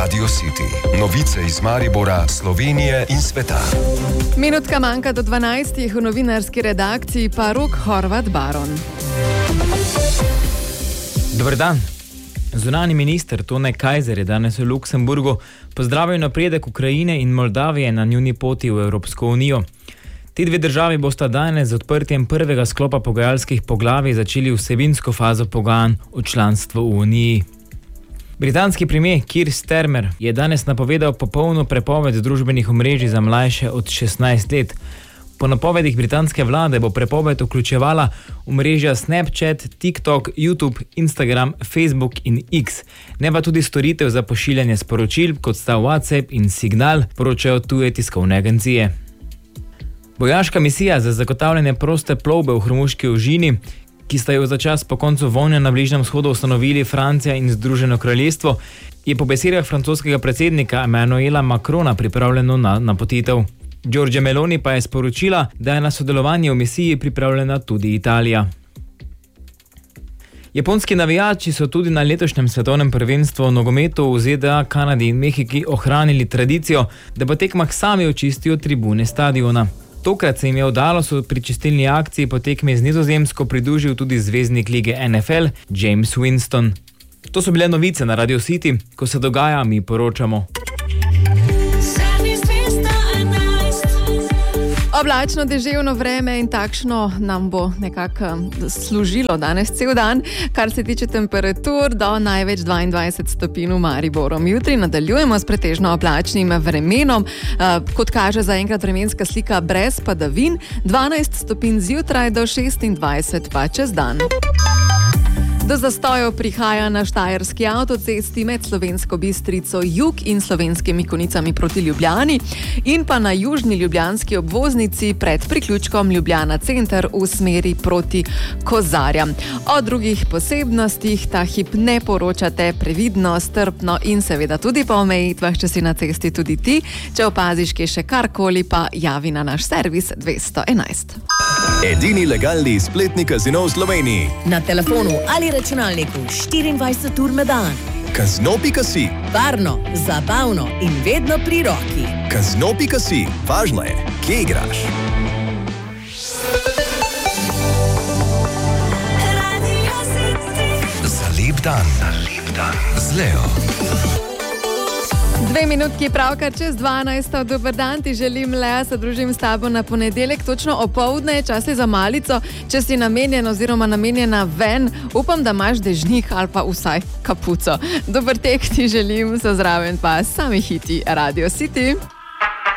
Radio City. Novice iz Maribora, Slovenije in sveta. Minutka manjka do 12. V novinarski redakciji pa Rok Horvat Baron. Dober dan. Zunanji minister Tone Kajzer je danes v Luksemburgu pozdravil napredek Ukrajine in Moldavije na njuni poti v Evropsko unijo. Ti dve državi bosta danes z odprtjem prvega sklopa pogajalskih poglavij začeli vsebinsko fazo pogajanj o članstvu v Uniji. Britanski premier Keir Starmer je danes napovedal popolno prepoved družbenih omrežij za mlajše od 16 let. Po napovedih britanske vlade bo prepoved vključevala omrežja Snapchat, TikTok, YouTube, Instagram, Facebook in X, ne pa tudi storitev za pošiljanje sporočil, kot sta WhatsApp in Signal, poročajo tuje tiskovne agencije. Vojaška misija za zagotavljanje proste plovbe v Hormuški ožini, ki sta jo za čas po koncu vojne na Bližnjem vzhodu ustanovili Francija in Združeno kraljestvo, je po besedah francoskega predsednika Emmanuela Macrona pripravljeno na napotitev. Giorgia Meloni pa je sporočila, da je na sodelovanje v misiji pripravljena tudi Italija. Japonski navijači so tudi na letošnjem svetovnem prvenstvu v nogometu v ZDA, Kanadi in Mehiki ohranili tradicijo, da po tekmah sami očistijo tribune stadiona. Tokrat se jim je udalo, so pri čistilni akciji po tekmi z Nizozemsko pridružil tudi zvezdnik lige NFL James Winston. To so bile novice na Radio City, ko se dogaja, mi poročamo. Oblačno, deževno vreme in takšno nam bo nekako služilo danes cel dan, kar se tiče temperatur do največ 22 stopinj v Mariboru. Jutri nadaljujemo s pretežno oblačnim vremenom, kot kaže zaenkrat vremenska slika brez padavin, 12 stopinj zjutraj do 26 pa čez dan. Do zastojev prihaja na štajerski avtocesti med Slovensko Bistrico jug in Slovenskimi Konicami proti Ljubljani in pa na južni ljubljanski obvoznici pred priključkom Ljubljana center v smeri proti Kozarjam. O drugih posebnostih ta hip ne poročate, previdno, strpno in seveda tudi po omejitvah, če si na cesti tudi ti. Če opaziš kje še karkoli, pa javi na naš servis 211. Edini legalni spletni kazino v Sloveniji. Na telefonu ali računalniku 24 ur na dan. Kazino.si. Varno, zabavno in vedno pri roki. Kazino.si. Važno je, kje igraš. Za lep dan. Z Leo. 2 minutki pravkar čez 12. Dober dan, ti želim, Lea, se družim s tabo na ponedeljek, točno opoldne, čas je za malico, če si namenjen oziroma namenjena ven, upam, da imaš dežnik ali pa vsaj kapuco. Dober tek ti želim, so zraven pa sami hiti Radio City.